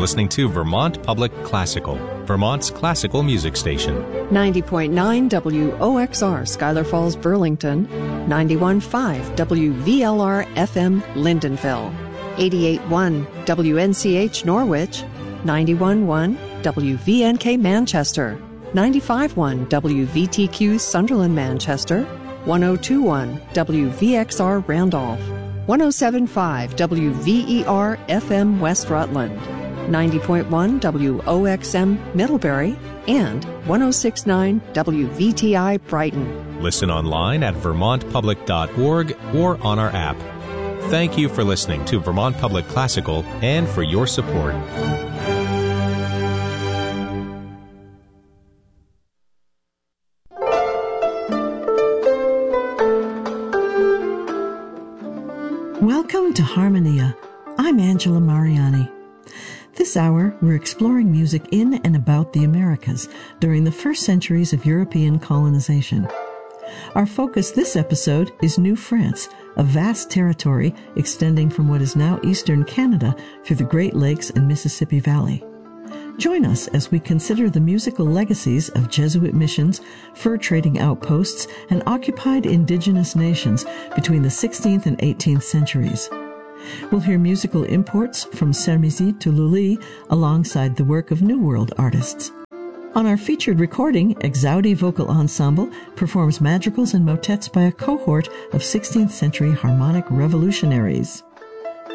listening to Vermont Public Classical, Vermont's classical music station. 90.9 WOXR, Schuyler Falls, Burlington. 91.5 WVLR FM, Lindenville. 88.1 WNCH, Norwich. 91.1 WVNK, Manchester. 95.1 WVTQ, Sunderland, Manchester. 102.1 WVXR, Randolph. 107.5 WVER FM, West Rutland. 90.1 WOXM, Middlebury. And 106.9 WVTI, Brighton. Listen online at vermontpublic.org or on our app. Thank you for listening to Vermont Public Classical and for your support. Welcome to Harmonia. I'm Angela Mariani. This hour, we're exploring music in and about the Americas during the first centuries of European colonization. Our focus this episode is New France, a vast territory extending from what is now eastern Canada through the Great Lakes and Mississippi Valley. Join us as we consider the musical legacies of Jesuit missions, fur trading outposts, and occupied indigenous nations between the 16th and 18th centuries. We'll hear musical imports from Sermizi to Lully alongside the work of New World artists. On our featured recording, Exaudi Vocal Ensemble performs madrigals and motets by a cohort of 16th century harmonic revolutionaries.